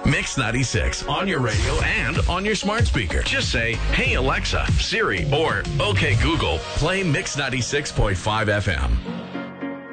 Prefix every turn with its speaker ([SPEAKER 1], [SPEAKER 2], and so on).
[SPEAKER 1] Mix 96 on your radio and on your smart speaker. Just say, "Hey Alexa, Siri," or "Okay Google, play Mix 96.5 FM."